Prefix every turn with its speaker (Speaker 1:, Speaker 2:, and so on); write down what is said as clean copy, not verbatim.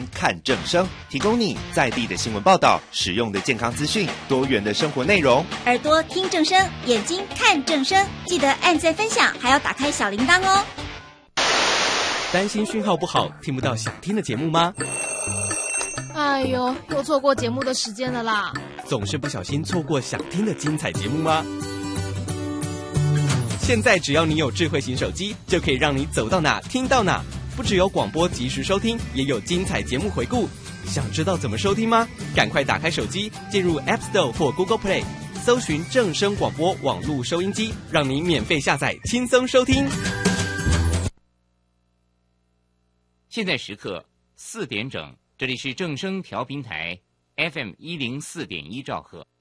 Speaker 1: 看正声，提供你在地的新闻报道、实用的健康资讯、多元的生活内容。
Speaker 2: 耳朵听正声，眼睛看正声，记得按赞分享，还要打开小铃铛哦。
Speaker 3: 担心讯号不好，听不到想听的节目吗？
Speaker 4: 哎呦，又错过节目的时间了啦！
Speaker 3: 总是不小心错过想听的精彩节目吗？现在只要你有智慧型手机，就可以让你走到哪听到哪。不只有广播及时收听，也有精彩节目回顾。想知道怎么收听吗？赶快打开手机，进入 App Store 或 Google Play， 搜寻正声广播网络收音机，让你免费下载，轻松收听。
Speaker 5: 现在时刻4点整，这里是正声调频台 FM104.1兆赫。